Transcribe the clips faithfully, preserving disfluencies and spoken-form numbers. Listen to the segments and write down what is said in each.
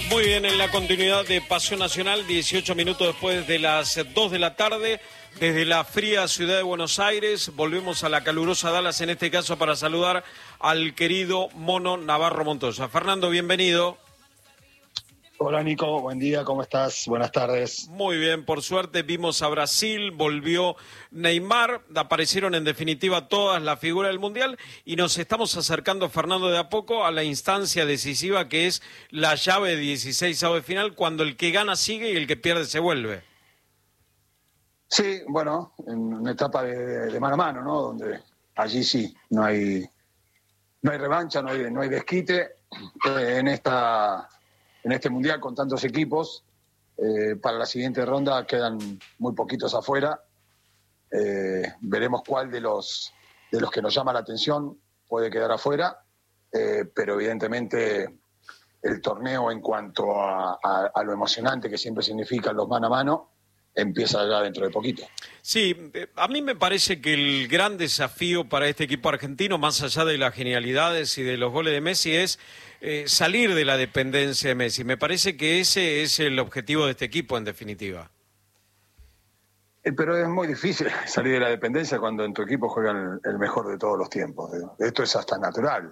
Muy bien, en la continuidad de Pasión Nacional, dieciocho minutos después de las dos de la tarde, desde la fría ciudad de Buenos Aires, volvemos a la calurosa Dallas, en este caso para saludar al querido Mono Navarro Montoya. Fernando, bienvenido. Hola Nico, buen día, ¿cómo estás? Buenas tardes. Muy bien, por suerte vimos a Brasil, volvió Neymar, aparecieron en definitiva todas las figuras del Mundial y nos estamos acercando, Fernando, de a poco a la instancia decisiva que es la llave de dieciséis avos de final, cuando el que gana sigue y el que pierde se vuelve. Sí, bueno, en una etapa de, de mano a mano, ¿no? Donde allí sí, no hay, no hay revancha, no hay, no hay desquite. Eh, en esta... En este Mundial con tantos equipos, eh, para la siguiente ronda quedan muy poquitos afuera. Eh, veremos cuál de los, de los que nos llama la atención puede quedar afuera, eh, pero evidentemente el torneo en cuanto a, a, a lo emocionante que siempre significan los mano a mano, empieza ya dentro de poquito. Sí, a mí me parece que el gran desafío para este equipo argentino, más allá de las genialidades y de los goles de Messi, es eh, salir de la dependencia de Messi. Me parece que ese es el objetivo de este equipo, en definitiva. Eh, pero es muy difícil salir de la dependencia cuando en tu equipo juegan el, el mejor de todos los tiempos. Esto es hasta natural.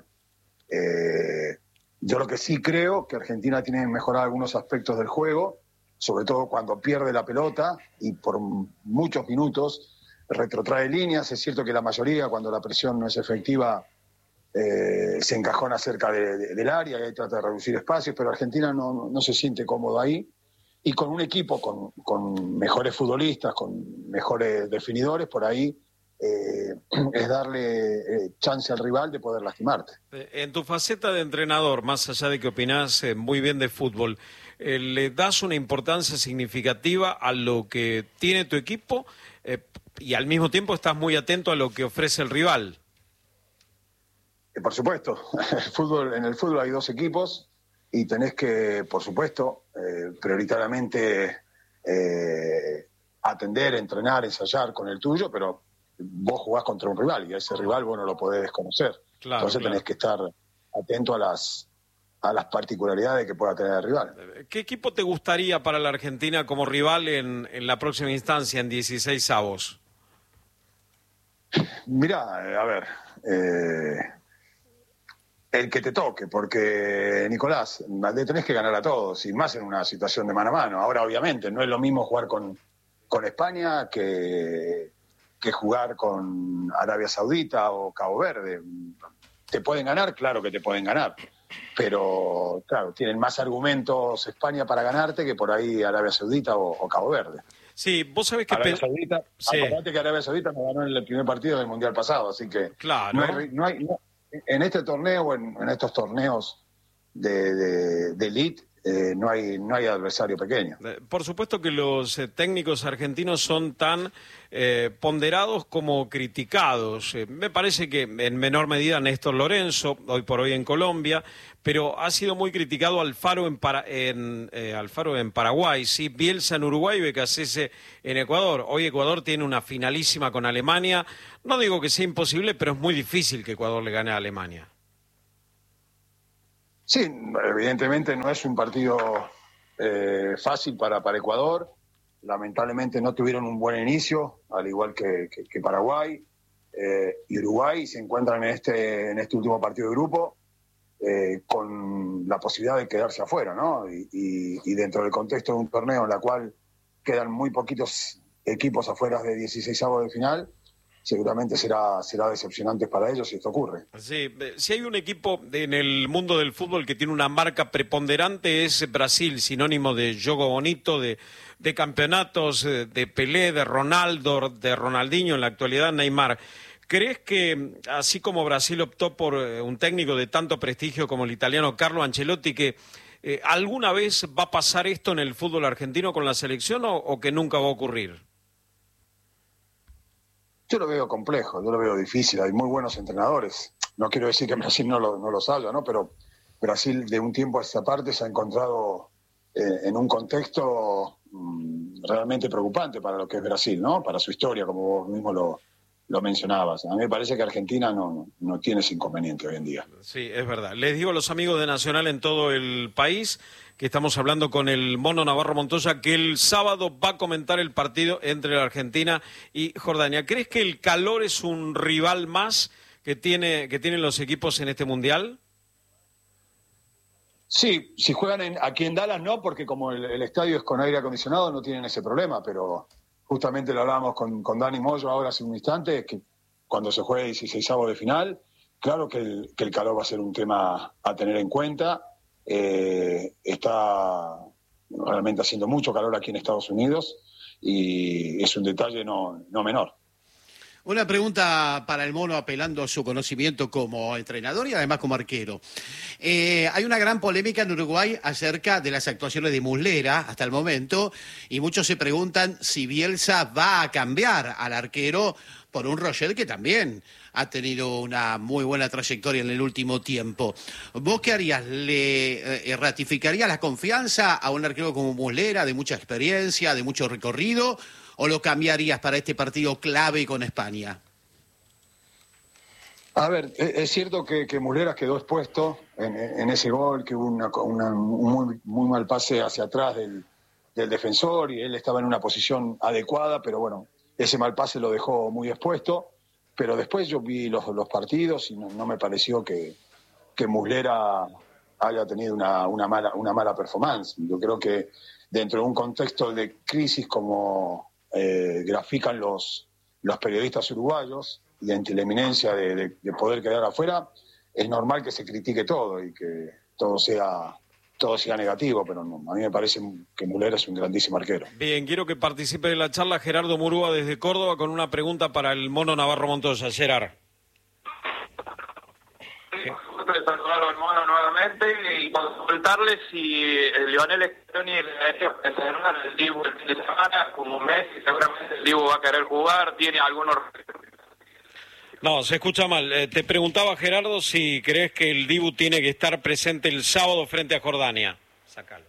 Eh, yo lo que sí creo que Argentina tiene que mejorar algunos aspectos del juego, sobre todo cuando pierde la pelota y por muchos minutos retrotrae líneas. Es cierto que la mayoría, cuando la presión no es efectiva, eh, se encajona cerca de, de, del área y ahí trata de reducir espacios, pero Argentina no, no, no se siente cómodo ahí. Y con un equipo con, con mejores futbolistas, con mejores definidores, por ahí eh, es darle eh, chance al rival de poder lastimarte. En tu faceta de entrenador, más allá de que opinás eh, muy bien de fútbol, eh, ¿le das una importancia significativa a lo que tiene tu equipo eh, y al mismo tiempo estás muy atento a lo que ofrece el rival? Eh, por supuesto, el fútbol, en el fútbol hay dos equipos y tenés que, por supuesto, eh, prioritariamente eh, atender, entrenar, ensayar con el tuyo, pero vos jugás contra un rival y a ese rival vos no lo podés desconocer. Claro, Entonces claro. tenés que estar atento a las a las particularidades que pueda tener el rival. ¿Qué equipo te gustaría para la Argentina como rival en, en la próxima instancia, en dieciséis avos? Mirá, a ver, eh, el que te toque, porque, Nicolás, le tenés que ganar a todos, y más en una situación de mano a mano. Ahora, obviamente, no es lo mismo jugar con, con España que, que jugar con Arabia Saudita o Cabo Verde. ¿Te pueden ganar? Claro que te pueden ganar. Pero, claro, tienen más argumentos España para ganarte que por ahí Arabia Saudita o, o Cabo Verde. Sí, vos sabés que... Arabia Saudita, sí. Acordate que Arabia Saudita nos ganó en el primer partido del Mundial pasado, así que... Claro. No hay, no hay, no, en este torneo o en, en estos torneos de, de, de elite, eh, no hay no hay adversario pequeño. Por supuesto que los eh, técnicos argentinos son tan eh, ponderados como criticados. Eh, me parece que en menor medida Néstor Lorenzo, hoy por hoy en Colombia, pero ha sido muy criticado Alfaro en, para, en, eh, Alfaro en Paraguay, ¿sí? Bielsa en Uruguay, Becasese en Ecuador. Hoy Ecuador tiene una finalísima con Alemania. No digo que sea imposible, pero es muy difícil que Ecuador le gane a Alemania. Sí, evidentemente no es un partido eh, fácil para, para Ecuador. Lamentablemente no tuvieron un buen inicio, al igual que, que, que Paraguay. Eh, y Uruguay se encuentran en este, en este último partido de grupo eh, con la posibilidad de quedarse afuera, ¿no? Y, y, y dentro del contexto de un torneo en el cual quedan muy poquitos equipos afuera de dieciséis avos de final, seguramente será será decepcionante para ellos si esto ocurre. Sí, si hay un equipo en el mundo del fútbol que tiene una marca preponderante es Brasil, sinónimo de juego bonito, de, de campeonatos, de Pelé, de Ronaldo, de Ronaldinho, en la actualidad Neymar. ¿Crees que, así como Brasil optó por un técnico de tanto prestigio como el italiano Carlo Ancelotti, que eh, alguna vez va a pasar esto en el fútbol argentino con la selección o, o que nunca va a ocurrir? Yo lo veo complejo, yo lo veo difícil, hay muy buenos entrenadores. No quiero decir que Brasil no lo, no lo salga, ¿no? Pero Brasil de un tiempo a esta parte se ha encontrado eh, en un contexto mmm, realmente preocupante para lo que es Brasil, ¿no? Para su historia, como vos mismo lo, lo mencionabas. A mí me parece que Argentina no, no, no tiene ese inconveniente hoy en día. Sí, es verdad. Les digo a los amigos de Nacional en todo el país que estamos hablando con el Mono Navarro Montoya, que el sábado va a comentar el partido entre la Argentina y Jordania. ¿Crees que el calor es un rival más que tiene que tienen los equipos en este Mundial? Sí, si juegan en, aquí en Dallas no, porque como el, el estadio es con aire acondicionado no tienen ese problema, pero justamente lo hablábamos con, con Dani Moyo ahora hace un instante, que cuando se juegue dieciseisavo de final, claro que el, que el calor va a ser un tema a tener en cuenta. Eh, está realmente haciendo mucho calor aquí en Estados Unidos y es un detalle no, no menor. Una pregunta para el Mono, apelando a su conocimiento como entrenador y además como arquero. Eh, hay una gran polémica en Uruguay acerca de las actuaciones de Muslera hasta el momento, y muchos se preguntan si Bielsa va a cambiar al arquero por un Rogel que también ha tenido una muy buena trayectoria en el último tiempo. ¿Vos qué harías? ¿Le eh, ratificarías la confianza a un arquero como Muslera, de mucha experiencia, de mucho recorrido, o lo cambiarías para este partido clave con España? A ver, es cierto que, que Muslera quedó expuesto en, en ese gol, que hubo una, una, un muy, muy mal pase hacia atrás del, del defensor y él estaba en una posición adecuada, pero bueno, ese mal pase lo dejó muy expuesto. Pero después yo vi los, los partidos y no, no me pareció que, que Muslera haya tenido una, una, mala, una mala performance. Yo creo que dentro de un contexto de crisis como eh, grafican los, los periodistas uruguayos y ante la eminencia de, de, de poder quedar afuera, es normal que se critique todo y que todo sea... todo sea negativo, pero no, a mí me parece que Muslera es un grandísimo arquero. Bien, quiero que participe de la charla Gerardo Murúa desde Córdoba con una pregunta para el Mono Navarro Montoya. Gerard. Sí, gusto de saludarlo al Mono nuevamente y consultarle si el Lionel Scaloni le debería presionar al Dibu el fin de semana, como Messi, seguramente el Dibu va a querer jugar, tiene algunos... No, se escucha mal. Eh, te preguntaba, Gerardo, si crees que el Dibu tiene que estar presente el sábado frente a Jordania. Sácalo.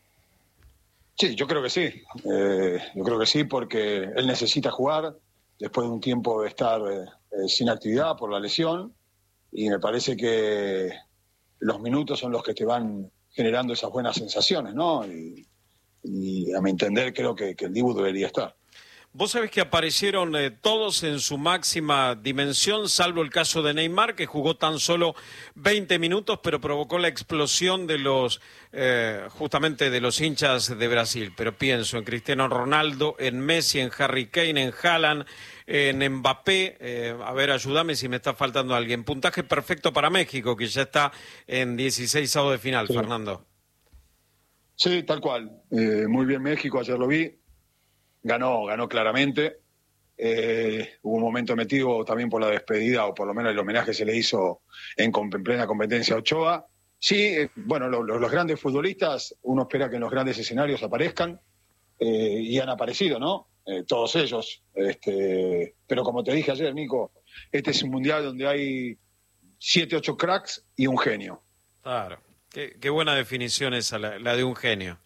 Sí, yo creo que sí. Eh, yo creo que sí, porque él necesita jugar después de un tiempo de estar eh, sin actividad por la lesión, y me parece que los minutos son los que te van generando esas buenas sensaciones, ¿no? Y, y a mi entender creo que, que el Dibu debería estar. Vos sabés que aparecieron eh, todos en su máxima dimensión, salvo el caso de Neymar, que jugó tan solo veinte minutos, pero provocó la explosión de los, eh, justamente de los hinchas de Brasil. Pero pienso en Cristiano Ronaldo, en Messi, en Harry Kane, en Haaland, en Mbappé. Eh, a ver, ayúdame si me está faltando alguien. Puntaje perfecto para México, que ya está en dieciseisavo de final, sí. Fernando. Sí, tal cual. Eh, muy bien México, ayer lo vi. Ganó, ganó claramente. Eh, hubo un momento metido también por la despedida, o por lo menos el homenaje se le hizo en, en plena competencia a Ochoa. Sí, eh, bueno, lo, lo, los grandes futbolistas, uno espera que en los grandes escenarios aparezcan, eh, y han aparecido, ¿no? Eh, todos ellos. Este, pero como te dije ayer, Nico, este es un mundial donde hay siete, ocho cracks y un genio. Claro, qué, qué buena definición esa, la, la de un genio.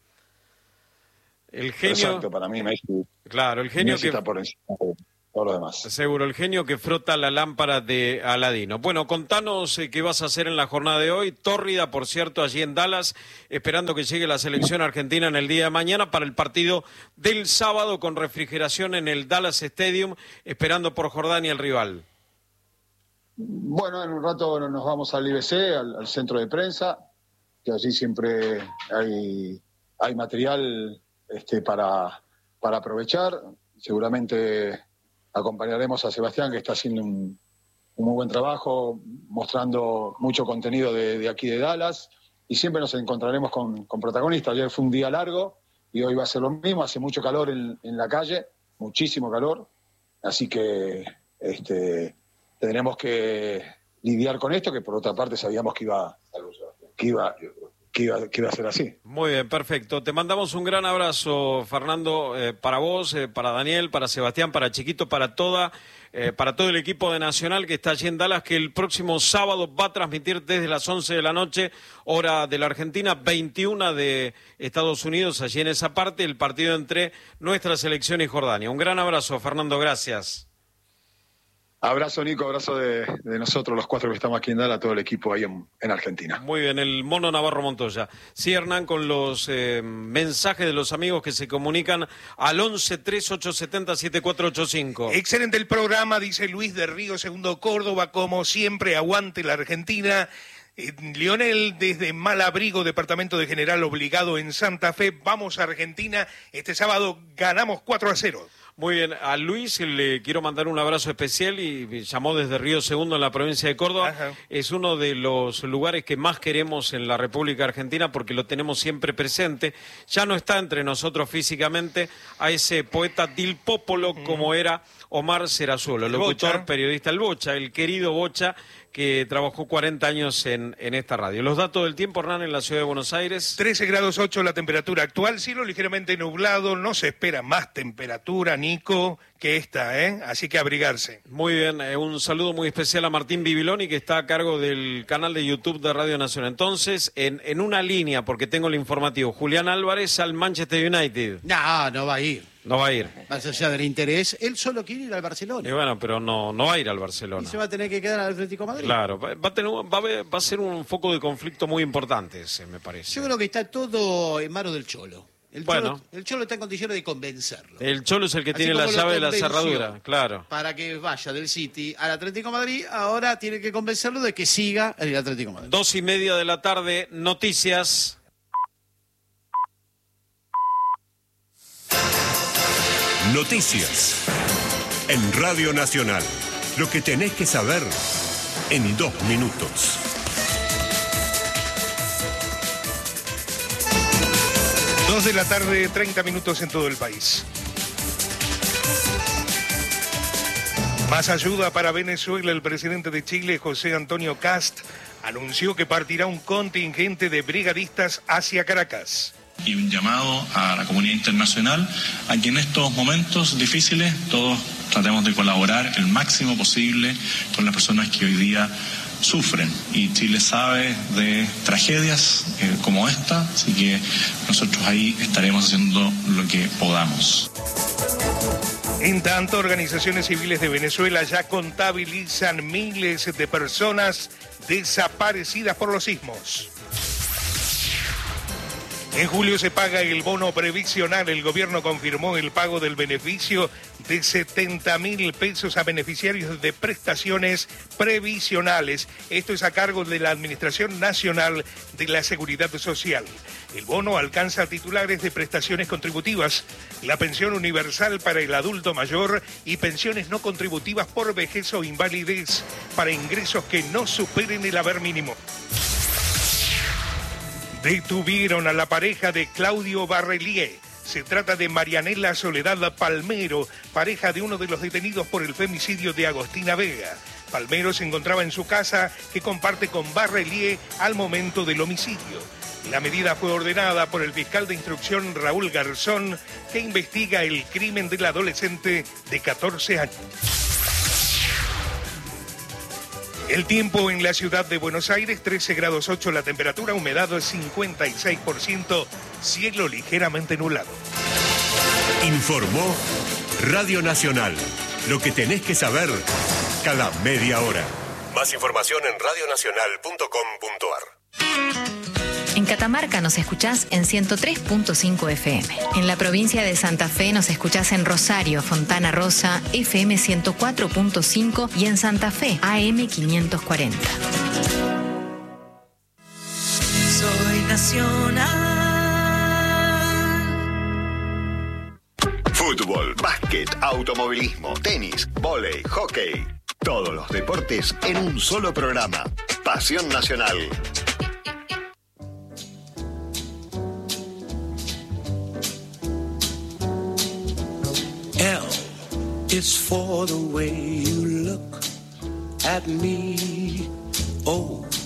El genio... Exacto, para mí Messi, claro, el genio Messi que está por encima de todo lo demás. Seguro, el genio que frota la lámpara de Aladino. Bueno, contanos eh, qué vas a hacer en la jornada de hoy. Tórrida, por cierto, allí en Dallas, esperando que llegue la selección argentina en el día de mañana para el partido del sábado con refrigeración en el Dallas Stadium, esperando por Jordania el rival. Bueno, en un rato nos vamos al I B C, al, al centro de prensa, que allí siempre hay, hay material... Este, para, para aprovechar. Seguramente acompañaremos a Sebastián, que está haciendo un, un muy buen trabajo, mostrando mucho contenido de, de aquí de Dallas, y siempre nos encontraremos con, con protagonistas. Ayer fue un día largo y hoy va a ser lo mismo. Hace mucho calor en, en la calle, muchísimo calor, así que este, tendremos que lidiar con esto, que por otra parte sabíamos que iba, que iba Que iba, que iba a ser así. Muy bien, perfecto. Te mandamos un gran abrazo, Fernando, eh, para vos, eh, para Daniel, para Sebastián, para Chiquito, para toda, eh, para todo el equipo de Nacional que está allí en Dallas, que el próximo sábado va a transmitir desde las once de la noche, hora de la Argentina, veintiuna de Estados Unidos, allí en esa parte, el partido entre nuestra selección y Jordania. Un gran abrazo, Fernando, gracias. Abrazo, Nico, abrazo de, de nosotros los cuatro que estamos aquí en Dallas, a todo el equipo ahí en, en Argentina. Muy bien, el Mono Navarro Montoya. Sí, Hernán, con los eh, mensajes de los amigos que se comunican al once tres ocho siete cero siete cuatro ocho cinco. Excelente el programa, dice Luis de Río Segundo Córdoba, como siempre, aguante la Argentina. Eh, Lionel, desde Malabrigo, departamento de General Obligado en Santa Fe, vamos a Argentina, este sábado ganamos cuatro a cero. Muy bien, a Luis le quiero mandar un abrazo especial y llamó desde Río Segundo en la provincia de Córdoba. Ajá. Es uno de los lugares que más queremos en la República Argentina porque lo tenemos siempre presente. Ya no está entre nosotros físicamente a ese poeta del popolo mm. como era Omar Serazuelo, el locutor, Bocha. periodista, el Bocha, el querido Bocha, que trabajó cuarenta años en, en esta radio. Los datos del tiempo, Hernán, en la ciudad de Buenos Aires. trece grados ocho la temperatura actual, cielo ligeramente nublado, no se espera más temperatura, Nico, que esta, ¿eh? Así que abrigarse. Muy bien, eh, un saludo muy especial a Martín Bibiloni, que está a cargo del canal de YouTube de Radio Nacional. Entonces, en, en una línea, porque tengo el informativo, Julián Álvarez al Manchester United. No, no va a ir. No va a ir. Más allá del interés, él solo quiere ir al Barcelona. Y bueno, pero no, no va a ir al Barcelona. Y se va a tener que quedar al Atlético de Madrid. Claro, va a, tener, va, a ver, va a ser un foco de conflicto muy importante ese, me parece. Yo creo que está todo en manos del Cholo. El, bueno. Cholo, el Cholo está en condiciones de convencerlo. El Cholo es el que Así tiene la llave de la cerradura, claro. Para que vaya del City al Atlético de Madrid, ahora tiene que convencerlo de que siga el Atlético de Madrid. Dos y media de la tarde, noticias. Noticias en Radio Nacional. Lo que tenés que saber en dos minutos. Dos de la tarde, treinta minutos en todo el país. Más ayuda para Venezuela. El presidente de Chile, José Antonio Kast, anunció que partirá un contingente de brigadistas hacia Caracas. Y un llamado a la comunidad internacional a que en estos momentos difíciles todos tratemos de colaborar el máximo posible con las personas que hoy día sufren. Y Chile sabe de tragedias eh, como esta, así que nosotros ahí estaremos haciendo lo que podamos. En tanto, organizaciones civiles de Venezuela ya contabilizan miles de personas desaparecidas por los sismos. En julio se paga el bono previsional. El gobierno confirmó el pago del beneficio de setenta mil pesos a beneficiarios de prestaciones previsionales. Esto es a cargo de la Administración Nacional de la Seguridad Social. El bono alcanza a titulares de prestaciones contributivas, la pensión universal para el adulto mayor y pensiones no contributivas por vejez o invalidez para ingresos que no superen el haber mínimo. Detuvieron a la pareja de Claudio Barrelier. Se trata de Marianela Soledad Palmero, pareja de uno de los detenidos por el femicidio de Agostina Vega. Palmero se encontraba en su casa que comparte con Barrelier al momento del homicidio. La medida fue ordenada por el fiscal de instrucción Raúl Garzón, que investiga el crimen del adolescente de catorce años. El tiempo en la ciudad de Buenos Aires, trece grados ocho la temperatura, humedad cincuenta y seis por ciento, cielo ligeramente nublado. Informó Radio Nacional. Lo que tenés que saber cada media hora. Más información en radio nacional punto com punto ar. En Catamarca nos escuchás en ciento tres punto cinco F M. En la provincia de Santa Fe nos escuchás en Rosario, Fontana Rosa, F M ciento cuatro punto cinco y en Santa Fe, A M quinientos cuarenta. Soy nacional. Fútbol, básquet, automovilismo, tenis, vóley, hockey. Todos los deportes en un solo programa. Pasión Nacional. L is for the way you look at me. O